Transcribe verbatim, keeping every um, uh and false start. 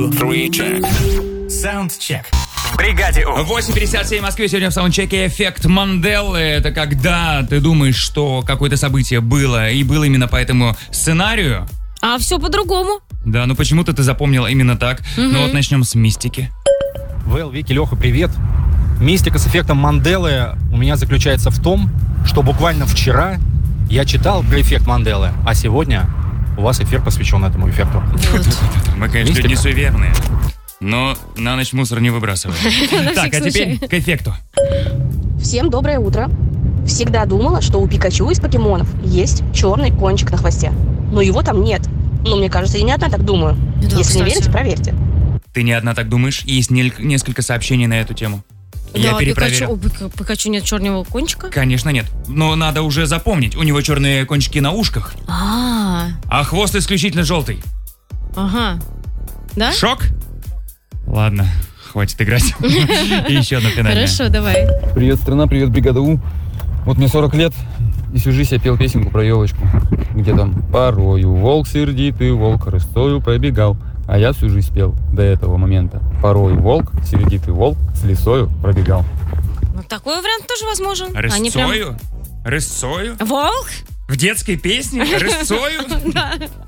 two, three, check. Soundcheck. В бригаде У. восемь пятьдесят семь в Москве. Сегодня в саундчеке эффект Манделы. Это когда ты думаешь, что какое-то событие было, и было именно по этому сценарию. А все по-другому. Да, ну почему-то ты запомнил именно так. Угу. Ну вот начнем с мистики. Вэл, Вики, Леха, привет. Мистика с эффектом Манделы у меня заключается в том, что буквально вчера я читал про эффект Манделы, а сегодня у вас эфир посвящен этому эффекту. Вот. Мы, конечно, Мистика. люди не суеверные, но на ночь мусор не выбрасываем. Так, а теперь к эффекту. Всем доброе утро. Всегда думала, что у Пикачу из покемонов есть черный кончик на хвосте. Но его там нет. Но мне кажется, я не одна так думаю. Да, Если кстати. не верите, проверьте. Ты не одна так думаешь? Есть нель- несколько сообщений на эту тему. Я Да, перепроверил. Пикачу, у Пика- Пикачу нет черного кончика? Конечно, нет. Но надо уже запомнить. У него черные кончики на ушках, А, а хвост исключительно желтый. ага. Да? Шок? Ладно, хватит играть. И еще одна финальная. Хорошо, давай. Привет, страна, привет, бригада У. Вот мне сорок лет, и всю жизнь я пел песенку про елочку. Где там порою волк сердитый, волк рысцою пробегал. А я всю жизнь пел до этого момента. Порой волк, сердитый волк, с лисою пробегал. Ну, такой вариант тоже возможен. Они прям- Рысцою? Рысцою? Волк? В детской песне? Рысцою?